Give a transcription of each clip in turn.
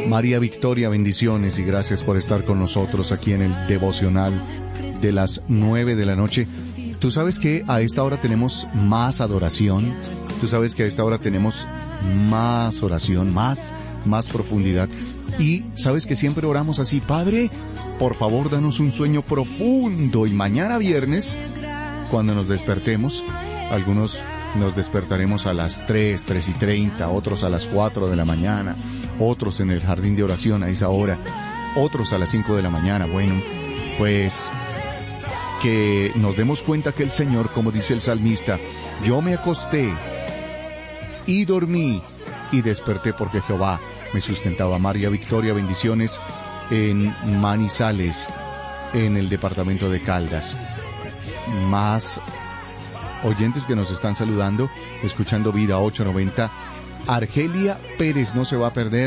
María Victoria, bendiciones y gracias por estar con nosotros aquí en el devocional de las 9 de la noche. Tú sabes que a esta hora tenemos más adoración, tú sabes que a esta hora tenemos más oración, más profundidad. Y sabes que siempre oramos así: Padre, por favor, danos un sueño profundo. Y mañana viernes, cuando nos despertemos, algunos nos despertaremos a las 3:30, otros a las 4 de la mañana, otros en el jardín de oración a esa hora, otros a las 5 de la mañana. Bueno, pues que nos demos cuenta que el Señor, como dice el salmista, yo me acosté y dormí y desperté porque Jehová me sustentaba. María Victoria, bendiciones en Manizales, en el departamento de Caldas. Más oyentes que nos están saludando, escuchando Vida 890. Argelia Pérez no se va a perder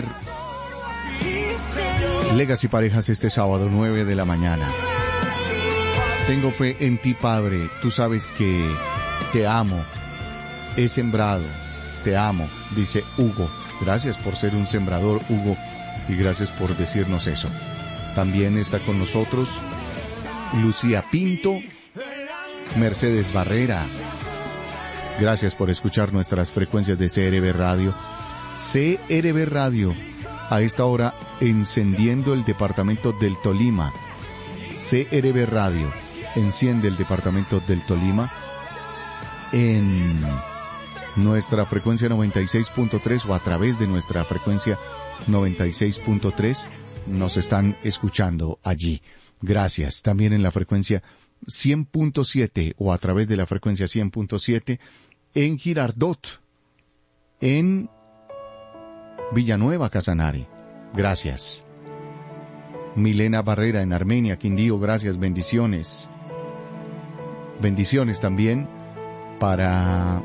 Legacy Parejas este sábado 9 de la mañana. Tengo fe en ti, Padre, tú sabes que te amo, he sembrado, te amo, dice Hugo. Gracias por ser un sembrador, Hugo, y gracias por decirnos eso. También está con nosotros Lucía Pinto, Mercedes Barrera. Gracias por escuchar nuestras frecuencias de CRB Radio. CRB Radio, a esta hora encendiendo el departamento del Tolima. CRB Radio enciende el departamento del Tolima en nuestra frecuencia 96.3 o a través de nuestra frecuencia 96.3 nos están escuchando allí. Gracias. También en la frecuencia 100.7 o a través de la frecuencia 100.7 en Girardot, en Villanueva, Casanare. Gracias. Milena Barrera en Armenia, Quindío, gracias, bendiciones. Bendiciones también para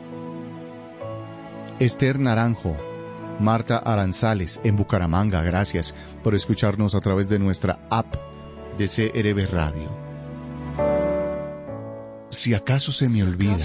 Esther Naranjo, Marta Aranzales en Bucaramanga, gracias por escucharnos a través de nuestra app de CRB Radio. Si acaso se me olvida,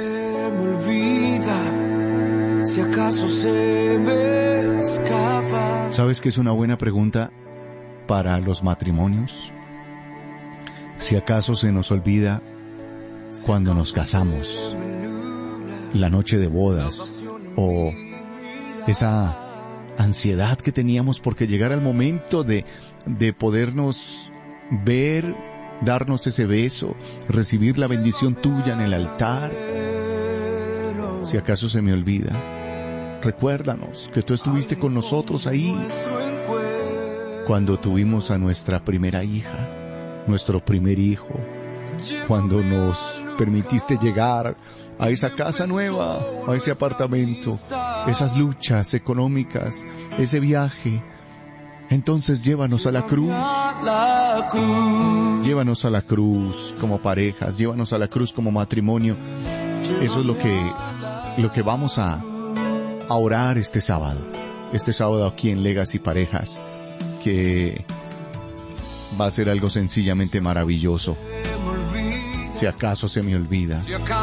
si acaso se me escapa. ¿Sabes qué es una buena pregunta para los matrimonios? Si acaso se nos olvida cuando nos casamos, la noche de bodas, o esa ansiedad que teníamos porque llegara el momento de podernos ver, darnos ese beso, recibir la bendición tuya en el altar. Si acaso se me olvida, recuérdanos que tú estuviste con nosotros ahí cuando tuvimos a nuestra primera hija, nuestro primer hijo, cuando nos permitiste llegar a esa casa nueva, a ese apartamento, esas luchas económicas, ese viaje. Entonces llévanos a la cruz. Llévanos a la cruz como parejas, llévanos a la cruz como matrimonio. Eso es lo que vamos a orar este sábado aquí en Legacy Parejas, que va a ser algo sencillamente maravilloso. Si acaso se me olvida.